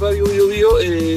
Radio Bio Bio,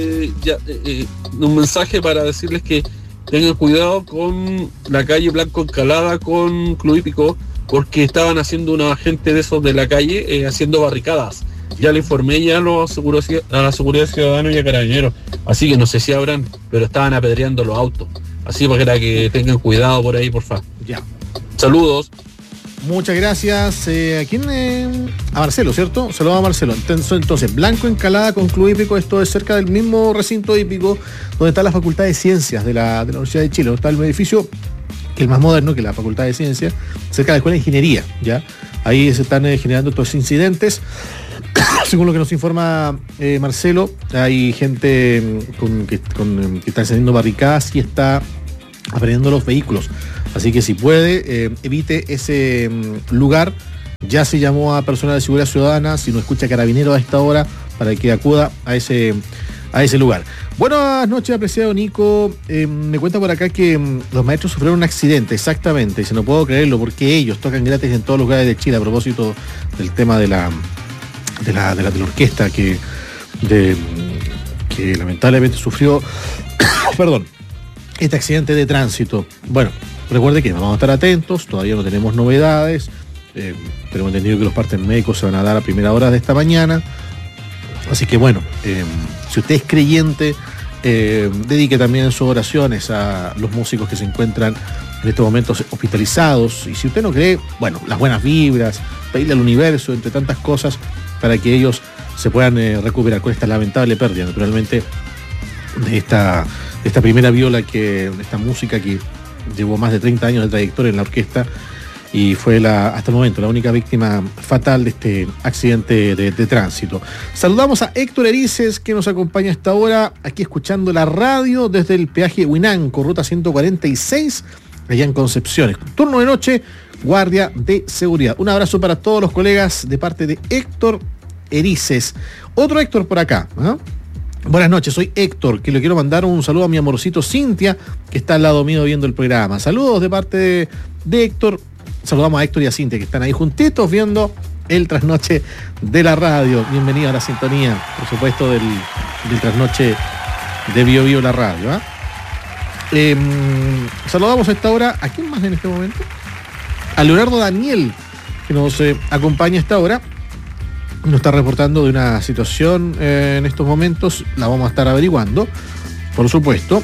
un mensaje para decirles que tengan cuidado con la calle Blanco Encalada con Club Hípico, porque estaban haciendo una gente de esos de la calle haciendo barricadas. Ya le informé ya a la seguridad ciudadana y a Carabineros, así que no sé si habrán, pero estaban apedreando los autos. Así para que tengan cuidado por ahí, por favor. Ya. Saludos. Muchas gracias. ¿A quién? A Marcelo, ¿cierto? Saludos a Marcelo. Entonces, Blanco Encalada con Club Hípico, esto es cerca del mismo recinto hípico donde está la Facultad de Ciencias de la Universidad de Chile, donde está el edificio, que es el más moderno que la Facultad de Ciencias, cerca de la Escuela de Ingeniería, ¿ya? Ahí se están generando estos incidentes. Según lo que nos informa Marcelo, hay gente que está encendiendo barricadas y está aprendiendo los vehículos. Así que si puede, evite ese lugar. Ya se llamó a personal de seguridad ciudadana, si no escucha Carabineros a esta hora, para que acuda a ese lugar. Buenas noches, apreciado Nico. Me cuenta por acá que los maestros sufrieron un accidente, exactamente. Dice, no puedo creerlo, porque ellos tocan gratis en todos los lugares de Chile, a propósito del tema de la orquesta que lamentablemente sufrió este accidente de tránsito. Bueno, recuerde que vamos a estar atentos, todavía no tenemos novedades, pero hemos entendido que los partes médicos se van a dar a primera hora de esta mañana. Así que bueno, si usted es creyente, dedique también sus oraciones a los músicos que se encuentran en estos momentos hospitalizados. Y si usted no cree, bueno, las buenas vibras, pedirle al universo, entre tantas cosas, para que ellos se puedan recuperar con esta lamentable pérdida, naturalmente, de esta primera viola, de esta música que llevó más de 30 años de trayectoria en la orquesta y fue hasta el momento la única víctima fatal de este accidente de tránsito. Saludamos a Héctor Erices, que nos acompaña a esta hora, aquí escuchando la radio desde el peaje Huinanco, ruta 146, allá en Concepción. Turno de noche, guardia de seguridad. Un abrazo para todos los colegas de parte de Héctor Erices. Otro Héctor por acá, ¿eh? Buenas noches, soy Héctor, que le quiero mandar un saludo a mi amorcito Cintia, que está al lado mío viendo el programa. Saludos de parte de Héctor. Saludamos a Héctor y a Cintia, que están ahí juntitos viendo el trasnoche de la radio. Bienvenido a la sintonía, por supuesto, del trasnoche de Bio Bio la radio, ¿eh? Saludamos a esta hora, ¿a quién más en este momento? A Leonardo Daniel, que nos acompaña a esta hora. Nos está reportando de una situación en estos momentos, la vamos a estar averiguando, por supuesto,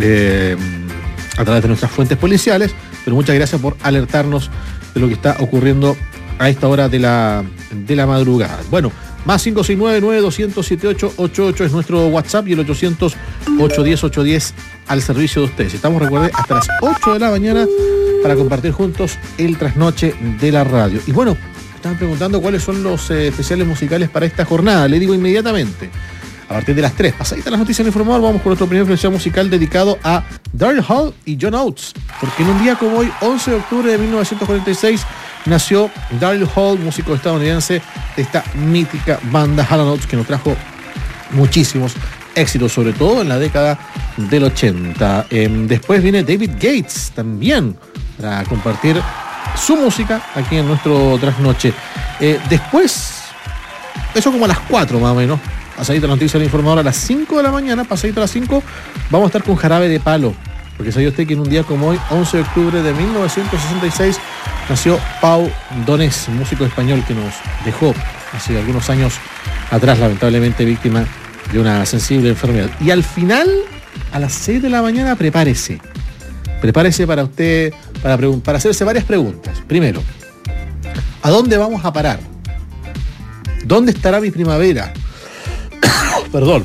a través de nuestras fuentes policiales, pero muchas gracias por alertarnos de lo que está ocurriendo a esta hora de la madrugada. Bueno, más 569-9200-7888 es nuestro WhatsApp y el 800-810-810 al servicio de ustedes. Estamos, recuerden, hasta las 8 de la mañana para compartir juntos el trasnoche de la radio. Y bueno, estaban preguntando cuáles son los especiales musicales para esta jornada. Le digo inmediatamente, a partir de las 3, pasaditas las noticias informadas, vamos con nuestro primer especial musical dedicado a Daryl Hall y John Oates, porque en un día como hoy, 11 de octubre de 1946, nació Daryl Hall, músico estadounidense de esta mítica banda Hall & Oates, que nos trajo muchísimos éxitos, sobre todo en la década del 80. Después viene David Gates, también, para compartir su música aquí en nuestro trasnoche. Después, eso como a las 4 más o menos, pasadita la noticia del informador a las 5 de la mañana, pasadita a las 5, vamos a estar con Jarabe de Palo, porque sabía usted que en un día como hoy, 11 de octubre de 1966, nació Pau Donés, músico español que nos dejó hace algunos años atrás, lamentablemente víctima de una sensible enfermedad. Y al final, a las 6 de la mañana, prepárese para usted, para hacerse varias preguntas. Primero, ¿a dónde vamos a parar? ¿Dónde estará mi primavera? Perdón.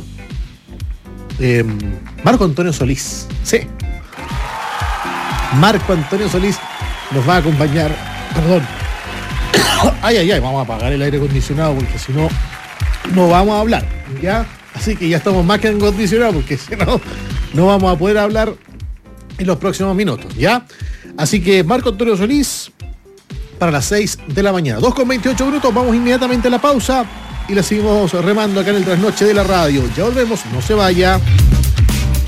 Marco Antonio Solís. Sí. Marco Antonio Solís nos va a acompañar. Perdón. Ay, vamos a apagar el aire acondicionado porque si no, no vamos a hablar. ¿Ya? Así que ya estamos más que acondicionados porque si no, no vamos a poder hablar en los próximos minutos, ¿ya? Así que Marco Antonio Solís para las 6 de la mañana. 2:28, vamos inmediatamente a la pausa y la seguimos remando acá en el trasnoche de la radio. Ya volvemos, no se vaya.